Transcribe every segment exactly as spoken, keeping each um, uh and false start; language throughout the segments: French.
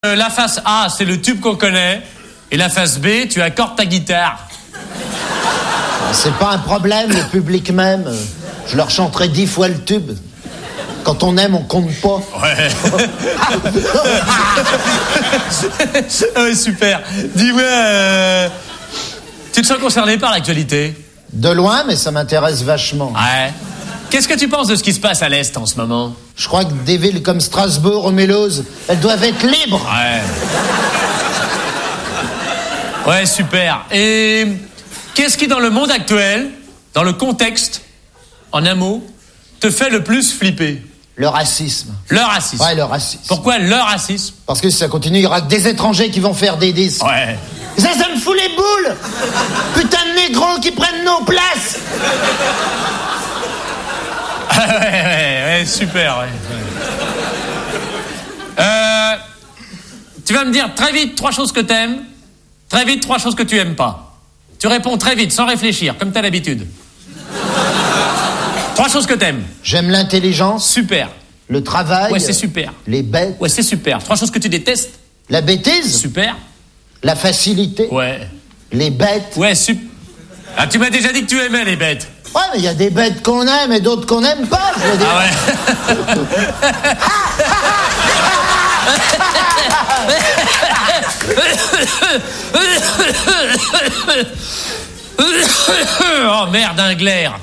Euh, la face A, c'est le tube qu'on connaît. Et la face B, tu accordes ta guitare. C'est pas un problème, le public même. Je leur chanterai dix fois le tube. Quand on aime, on compte pas. Ouais. Ouais, super. Dis-moi, euh, tu te sens concerné par l'actualité? De loin, mais ça m'intéresse vachement. Ouais. Qu'est-ce que tu penses de ce qui se passe à l'Est en ce moment? Je crois que des villes comme Strasbourg ou Mulhouse, elles doivent être libres. Ouais. Ouais, super. Et qu'est-ce qui, dans le monde actuel, dans le contexte, en un mot, te fait le plus flipper? Le racisme. Le racisme. Ouais, le racisme. Pourquoi le racisme? Parce que si ça continue, il y aura que des étrangers qui vont faire des disques. Ouais. Ça, ça me fout les boules. Putain de négros qui prennent nos places. Ouais, ouais, ouais, super, ouais. Euh, tu vas me dire très vite trois choses que t'aimes, très vite trois choses que tu aimes pas. Tu réponds très vite, sans réfléchir, comme t'as l'habitude. Trois choses que t'aimes. J'aime l'intelligence. Super. Le travail. Ouais, c'est super. Les bêtes. Ouais, c'est super. Trois choses que tu détestes. La bêtise. Super. La facilité. Ouais. Les bêtes. Ouais, super. Ah, tu m'as déjà dit que tu aimais les bêtes. Ouais, mais il y a des bêtes qu'on aime et d'autres qu'on n'aime pas, je veux dire. Ah ouais. Oh merde, un glaire.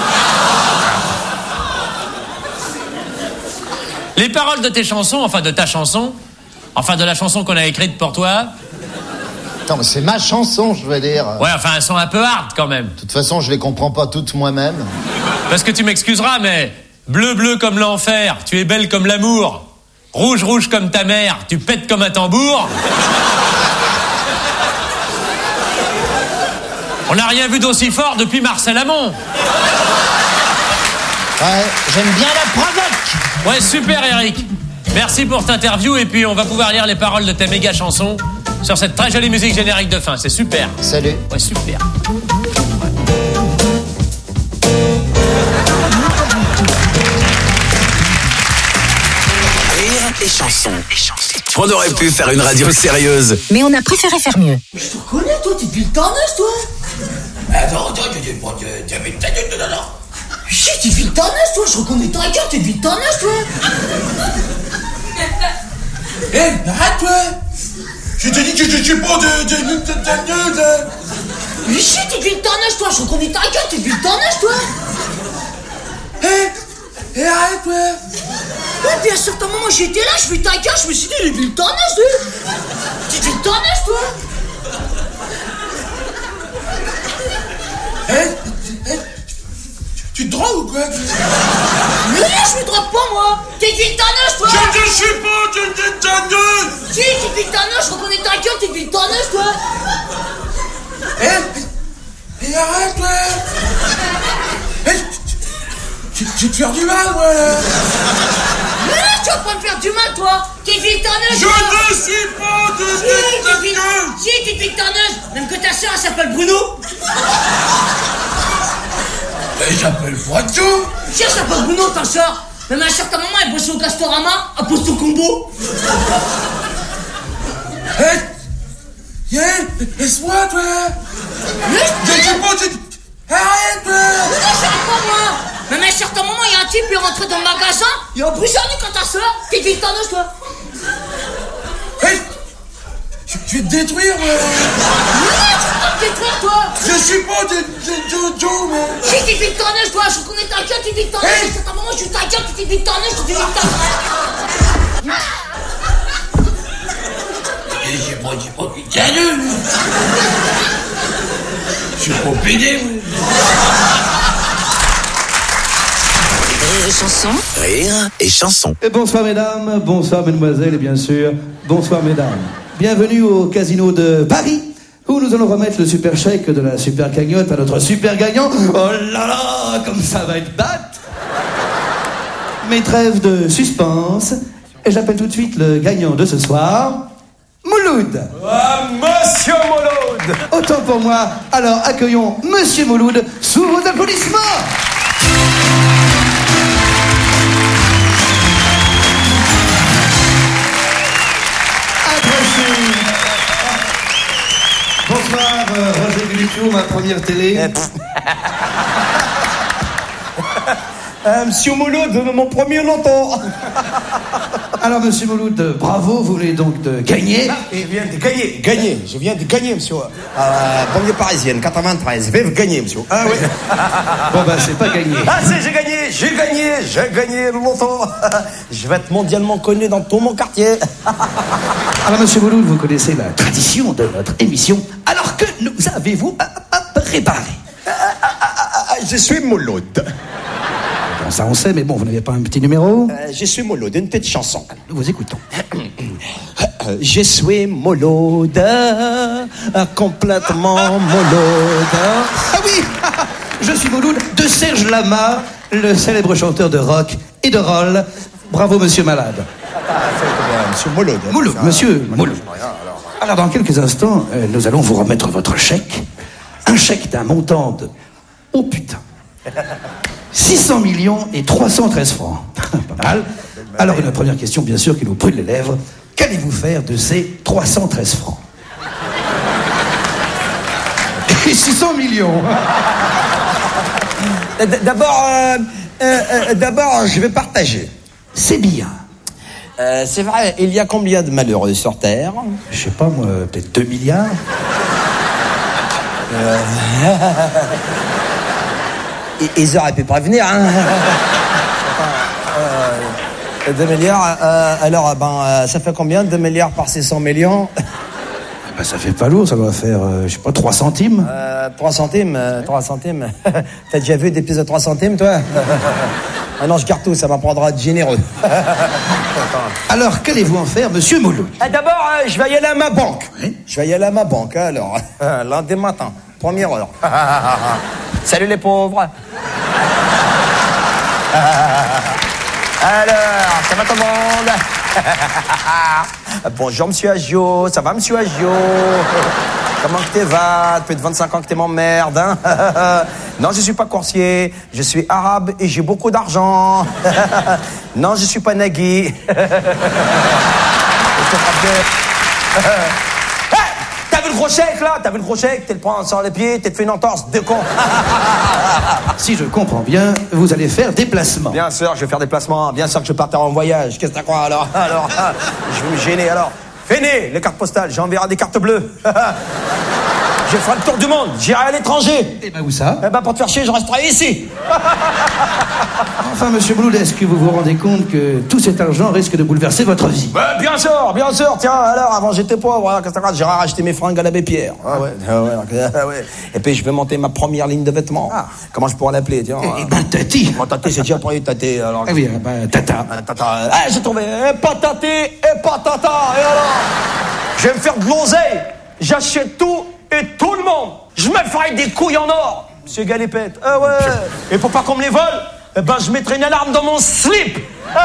Les paroles de tes chansons, enfin de ta chanson, enfin de la chanson qu'on a écrite pour toi. Non, mais c'est ma chanson, je veux dire. Ouais, enfin, elles sont un peu hard quand même. De toute façon, je les comprends pas toutes moi-même. Parce que tu m'excuseras, mais bleu, bleu comme l'enfer, tu es belle comme l'amour. Rouge, rouge comme ta mère, tu pètes comme un tambour. On n'a rien vu d'aussi fort depuis Marcel Amont. Ouais, j'aime bien la provoque. Ouais, super Eric. Merci pour cette interview et puis on va pouvoir lire les paroles de ta méga chanson sur cette très jolie musique générique de fin. C'est super. Salut. Ouais, super. Et chansons. On aurait pu faire une radio sérieuse. Mais on a préféré faire mieux. Mais je te reconnais, toi, t'es Viltaneuse, toi. Attends, attends, tu avais ta gueule de nana. Si, t'es Viltaneuse, toi, je reconnais ta gueule, t'es Viltaneuse, toi. Hé, arrête, toi. Je te dis que je suis pas de Viltaneuse. Mais si, t'es Viltaneuse, toi, je reconnais ta gueule, t'es Viltaneuse, toi. Hé, hé, arrête, toi. Ouais, puis à un certain moment, j'étais là, je fais ta gueule, je me suis dit, il est Viltaneuse, lui. T'es Viltaneuse, toi. Hé, hé, tu te drogues ou quoi? Mais non, je me drogue pas, moi. T'es Viltaneuse, toi. Je ne suis pas de Viltaneuse. Si, t'es Viltaneuse, je reconnais ta gueule, t'es Viltaneuse, toi. Hé, hé, arrête, toi. Hé, je vais te faire du mal, moi, là. Mais non, tu vas pas me faire du mal, toi. T'es Viltaneuse. Je ne suis pas de Viltaneuse. Si, t'es Viltaneuse. Même que ta soeur, elle s'appelle Bruno. Elle s'appelle Poitou. Si, elle s'appelle Bruno, ta soeur. Même à un certain moment, elle bosse au Castorama, à poste au combo. Hé, hé, laisse-moi, toi. Je ne suis pas de... Arrête, toi. Non, j'arrête pas, moi. Même à un certain moment, il y a un type, il est rentré dans le magasin, il a brûlé quand ta soeur. T'es Viltaneuse, toi. Hé, je vais te détruire, moi. Non, tu vas pas me détruire, toi. Je suis pas de Jojo, moi. Si, t'es Viltaneuse, toi. Je reconnais ta gueule, t'es Viltaneuse. Hey. À un certain moment, je suis ta gueule, t'es Viltaneuse, t'es Viltaneuse. J'ai pas dit pas Viltaneuse. Je suis pas pédé, moi. Rire et chanson. Rire et chanson. Et bonsoir mesdames, bonsoir mesdemoiselles et bien sûr, bonsoir mesdames. Bienvenue au Casino de Paris, où nous allons remettre le super chèque de la super cagnotte à notre super gagnant. Oh là là, comme ça va être batte. Mais trêve de suspense, et j'appelle tout de suite le gagnant de ce soir, Mouloud. Ah, Monsieur Mouloud. Autant pour moi, alors accueillons Monsieur Mouloud sous vos applaudissements. Bonsoir, euh, Roger Guilluccio, ma première télé. Euh, Monsieur Mouloud, mon premier loto. Alors, Monsieur Mouloud, bravo, vous venez donc de gagner. Ah, je viens de gagner, gagner, je viens de gagner, monsieur. Euh, banlieue parisienne, quatre-vingt-treize, je vais gagner, monsieur. Ah oui. Bon, ben, c'est pas gagné. Ah, c'est, j'ai gagné, j'ai gagné, j'ai gagné le loto. Je vais être mondialement connu dans tout mon quartier. Alors, Monsieur Mouloud, vous connaissez la tradition de notre émission. Alors, que nous avez-vous à, à préparer? Ah, ah, ah, ah, je suis Mouloud. Bon, ça on sait, mais bon, vous n'avez pas un petit numéro? Euh, je suis Mouloud, une petite chanson. Nous vous écoutons. Je suis Mouloud, complètement Mouloud. Ah oui, je suis Mouloud de Serge Lama, le célèbre chanteur de rock et de roll. Bravo, Monsieur Malade. Monsieur Mouloud. Mouloud, Monsieur Mouloud. Alors, dans quelques instants, euh, nous allons vous remettre votre chèque. Un chèque d'un montant de... Oh putain, six cents millions et trois cent treize francs. Pas mal. Alors, une première question, bien sûr, qui nous brûle les lèvres. Qu'allez-vous faire de ces trois cent treize francs? Et six cents millions. D'abord, euh, euh, euh, d'abord, je vais partager. C'est bien. Euh, c'est vrai, il y a combien de malheureux sur Terre? Je sais pas, moi, peut-être deux milliards. Euh... Ils auraient pu prévenir, hein. euh, deux milliards, euh, alors, ben, euh, ça fait combien, deux milliards par six cents millions? Ben, ça fait pas lourd, ça doit faire, euh, je sais pas, trois centimes. Euh, trois centimes, euh, trois centimes. T'as déjà vu des pièces de trois centimes, toi? Ah non, je garde tout, ça m'apprendra à être généreux. Alors, qu'allez-vous en faire, Monsieur Mouloud? Ah, d'abord, euh, je vais y aller à ma banque. Oui. Je vais y aller à ma banque, alors. Lundi matin, première heure. Salut les pauvres. Alors, ça va tout le monde? Bonjour, monsieur Agio. Ça va, monsieur Agio? Comment que t'es va? Depuis vingt-cinq ans que t'es mon merde, hein? Non, je suis pas coursier. Je suis arabe et j'ai beaucoup d'argent. Non, je suis pas Nagui. T'as vu le gros chèque, là? T'as vu le gros chèque? T'es le prends sur les pieds, t'es fait une entorse, de con. Si je comprends bien, vous allez faire déplacement. Bien sûr, je vais faire des placements. Bien sûr que je partais en voyage. Qu'est-ce que t'as quoi, alors? Alors, je vais me gêner, alors. Venez, les cartes postales, j'enverrai des cartes bleues. Je ferai le tour du monde, j'irai à l'étranger. Et ben où ça? Eh ben pour te faire chier, je resterai ici. Enfin, Monsieur Mouloud, est-ce que vous vous rendez compte que tout cet argent risque de bouleverser votre vie? Bah, bien sûr, bien sûr. Tiens, alors, avant j'étais pauvre, hein, qu'est-ce que t'as quoi? J'irai racheter mes fringues à l'abbé Pierre. Ah ouais, ah ouais, ah ouais. Et puis je vais monter ma première ligne de vêtements. Ah. Comment je pourrais l'appeler, tiens? Eh ben, Tati. Bon, Tati, c'est déjà pris, Tati. Alors. Ah oui, ben, Tata. Ah, tata. Ah, j'ai trouvé. Et pas Tati, et pas Tata. Et alors? Je vais me faire de l'oseille. J'achète tout et tout le monde. Je me ferai des couilles en or, monsieur Galépette. Ah ouais. Et pour pas qu'on me les vole, eh ben je mettrai une alarme dans mon slip.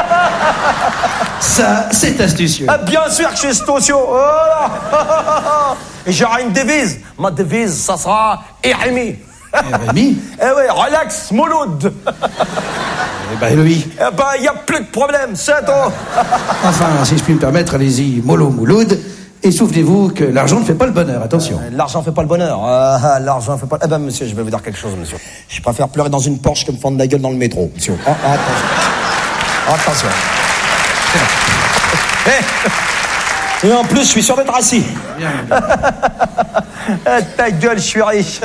Ça, c'est astucieux. Ah, bien sûr que je suis astucieux. Voilà. Et j'aurai une devise. Ma devise, ça sera Rémi. Rémi? Eh ouais, relax, Mouloud. Eh ben, lui. Eh ben, il n'y a plus de problème, c'est tout. Enfin, si je puis me permettre, allez-y, mollo Mouloud. Et souvenez-vous que l'argent ne fait pas le bonheur, attention. Euh, l'argent fait pas le bonheur. Euh, l'argent fait pas... Eh ben, monsieur, je vais vous dire quelque chose, monsieur. Je préfère pleurer dans une Porsche que me fendre la gueule dans le métro, monsieur. Oh, attention. Attention. Et, et en plus, je suis sûr d'être assis. Bien. Ta gueule, je suis riche.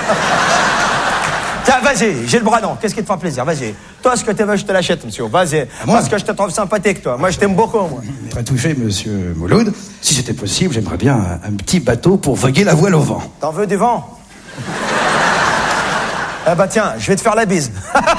Tiens, vas-y, j'ai le bras long. Qu'est-ce qui te fera plaisir? Vas-y. Toi, ce que tu veux, je te l'achète, monsieur. Vas-y. Parce que je te trouve sympathique, toi. Moi, je t'aime beaucoup, moi. Très touché, Monsieur Mouloud. Si c'était possible, j'aimerais bien un, un petit bateau pour voguer la voile au vent. T'en veux du vent? Ah bah tiens, je vais te faire la bise.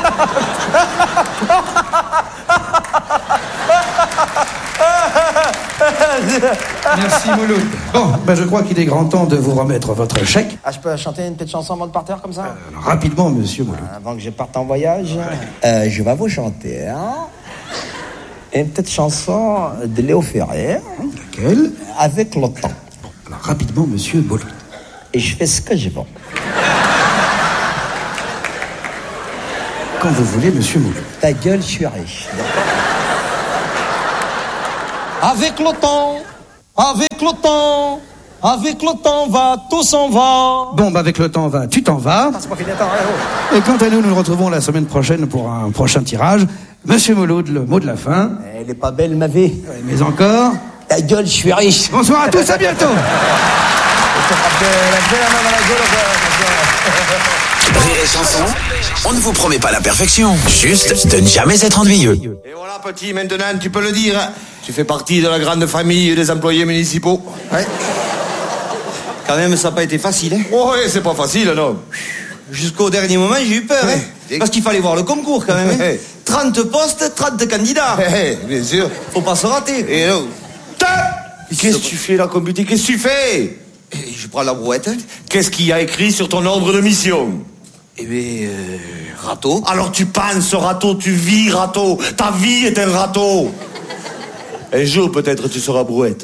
Merci Mouloud. Bon, ben je crois qu'il est grand temps de vous remettre votre chèque. Ah, je peux chanter une petite chanson avant de partir comme ça? euh, alors, rapidement, Monsieur Mouloud. Avant que je parte en voyage, euh, je vais vous chanter hein, une petite chanson de Léo Ferré. Laquelle? Avec le temps. Bon, alors rapidement, Monsieur Mouloud. Et je fais ce que je veux. Quand vous voulez, Monsieur Mouloud. Ta gueule, je suis riche. Avec le temps, avec le temps, Avec le temps va, tout s'en va. Bon, bah avec le temps va, tu t'en vas. Ah, c'est pas fini, attends, ouais, oh. Et quant à nous, nous nous retrouvons la semaine prochaine pour un prochain tirage. Monsieur Moloud, le mot de la fin. Elle est pas belle, ma vie. Ouais, mais encore. Ta gueule, je suis riche. Bonsoir à tous, à bientôt. Rire et chanson, on ne vous promet pas la perfection, juste de ne jamais être ennuyeux. Et voilà, petit, maintenant, tu peux le dire. Tu fais partie de la grande famille des employés municipaux. Ouais. Quand même, ça n'a pas été facile, hein. Oh, ouais, c'est pas facile, non. Jusqu'au dernier moment, j'ai eu peur, hein. Parce qu'il fallait voir le concours, quand même, hein. trente postes, trente candidats. Bien sûr. Faut pas se rater. Et non. Qu'est-ce que tu fais là, comme petit? Qu'est-ce que tu fais? Je prends la brouette. Qu'est-ce qu'il y a écrit sur ton ordre de mission? Eh bien, euh, râteau. Alors tu penses râteau, tu vis râteau. Ta vie est un râteau. Un jour, peut-être, tu seras brouette.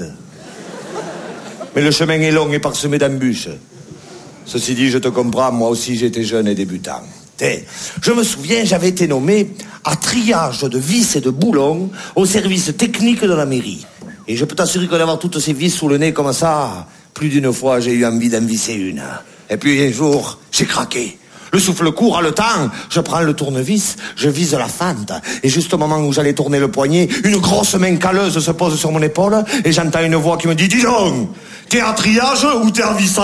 Mais le chemin est long et parsemé d'embûches. Ceci dit, je te comprends, moi aussi j'étais jeune et débutant. T'sais, je me souviens, j'avais été nommé à triage de vis et de boulons au service technique de la mairie. Et je peux t'assurer qu'en avoir toutes ces vis sous le nez comme ça, plus d'une fois j'ai eu envie d'en visser une. Et puis un jour, j'ai craqué. Le souffle court, le temps, je prends le tournevis, je vise la fente. Et juste au moment où j'allais tourner le poignet, une grosse main calleuse se pose sur mon épaule et j'entends une voix qui me dit « Dis donc, t'es à triage ou t'es à vissage ?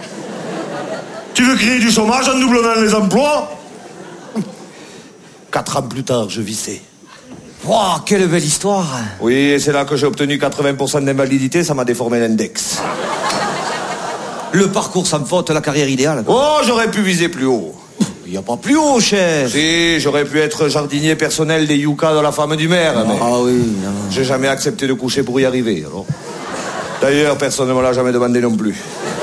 Tu veux créer du chômage en doublant les emplois ?» Quatre ans plus tard, je vissais. Wow, quelle belle histoire. Oui, et c'est là que j'ai obtenu quatre-vingts pour cent d'invalidité, ça m'a déformé l'index. Le parcours sans faute, la carrière idéale. Oh, j'aurais pu viser plus haut. Il n'y a pas plus haut, chef. Si, j'aurais pu être jardinier personnel des yucca de la femme du maire. Ah, mais ah oui, non. J'ai jamais accepté de coucher pour y arriver, alors. D'ailleurs, personne ne me l'a jamais demandé non plus.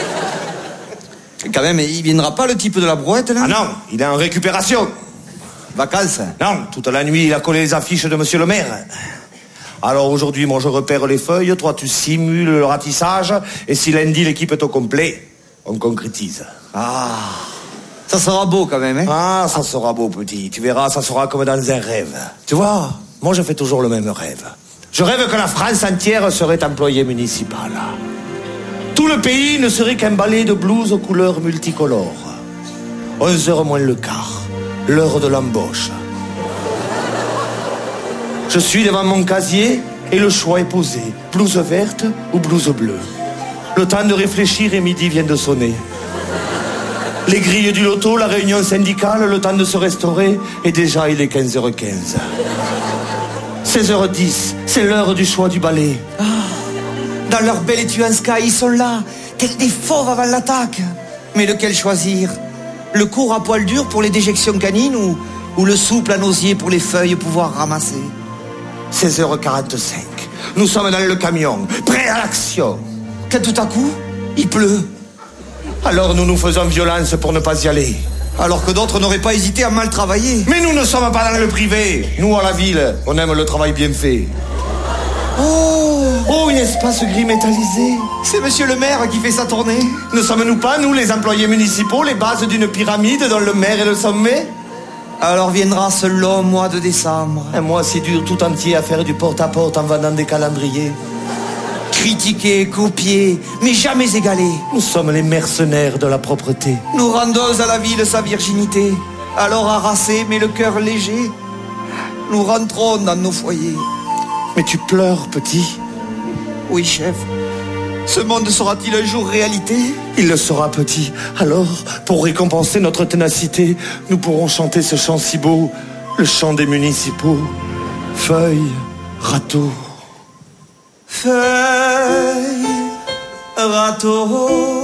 Quand même, il viendra pas le type de la brouette, là? Ah non, il est en récupération. Vacances? Non, toute la nuit, il a collé les affiches de monsieur le maire. Alors aujourd'hui, moi je repère les feuilles, toi tu simules le ratissage, et si lundi l'équipe est au complet, on concrétise. Ah, ça sera beau quand même, hein? Ah, ça sera beau, petit. Tu verras, ça sera comme dans un rêve. Tu vois, moi je fais toujours le même rêve. Je rêve que la France entière serait employée municipale. Tout le pays ne serait qu'un balai de blouses aux couleurs multicolores. onze heures moins le quart, l'heure de l'embauche. Je suis devant mon casier et le choix est posé. Blouse verte ou blouse bleue. Le temps de réfléchir et midi vient de sonner. Les grilles du loto, la réunion syndicale, le temps de se restaurer et déjà il est quinze heures quinze. seize heures dix, c'est l'heure du choix du balai. Ah, dans leur belle étui en sky, ils sont là, tels des fauves avant l'attaque. Mais lequel choisir? Le court à poil dur pour les déjections canines ou, ou le souple à nosier pour les feuilles pouvoir ramasser? seize heures quarante-cinq. Nous sommes dans le camion, prêts à l'action. Quand tout à coup, il pleut. Alors nous nous faisons violence pour ne pas y aller. Alors que d'autres n'auraient pas hésité à mal travailler. Mais nous ne sommes pas dans le privé. Nous, à la ville, on aime le travail bien fait. Oh, oh, un espace gris métallisé. C'est monsieur le maire qui fait sa tournée. Ne sommes-nous pas, nous, les employés municipaux, les bases d'une pyramide dont le maire est le sommet? Alors viendra ce long mois de décembre. Un mois si dur tout entier à faire du porte-à-porte en vendant des calendriers. Critiquer, copier, mais jamais égaler. Nous sommes les mercenaires de la propreté. Nous rendons à la ville sa virginité. Alors harassé, mais le cœur léger, nous rentrons dans nos foyers. Mais tu pleures, petit? Oui, chef. Ce monde sera-t-il un jour réalité? Il le sera, petit. Alors, pour récompenser notre ténacité, nous pourrons chanter ce chant si beau, le chant des municipaux. Feuille, râteau. Feuille, râteau.